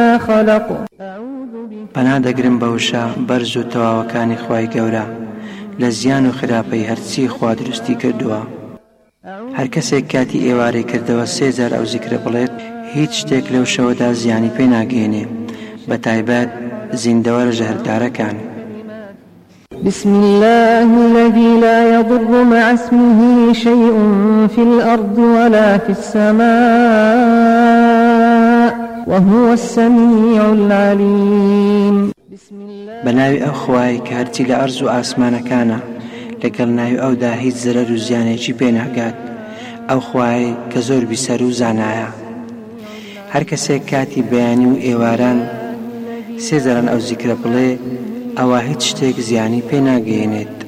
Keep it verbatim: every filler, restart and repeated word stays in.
خلق پەنادەگرم بەوشە بەرز و تەواوەکانی خوای گەورە لە زیان و خراپەی هەرچی خوا دروستی کردووە. هەر کەسێک کاتی ئێوارەی کردەوە سێجار ئەو زیکرە بڵێت هیچ شتێک لەو شەوەدا زیانی پێ ناگەێنێ، بە تایبەت زیندەوەرە ژەهردارەکان. بسم الله الذي لا يضر مع اسمه شيء في الأرض ولا في السماء وهو السميع العليم. بەناوی ئەو خوای کە هەرچی لە ئەرز و ئاسمانەکانە لەگەڵ ناوی ئەودا هیچ زەرەر و زیانێکی پێناگات، ئەو خوای کە زۆر بیسەر و زانایە. هەر کەسێک کاتی بەیانی و ئێواران سێزەران ئەو زیکرە بڵێ ئەوە هیچ شتێک زیانی پێ ناگەێنێت.